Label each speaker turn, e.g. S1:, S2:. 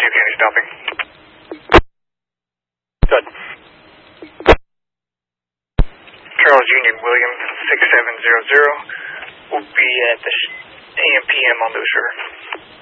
S1: County stopping. Good. Charles Union William 6700 will be at the AM/PM on Lucifer.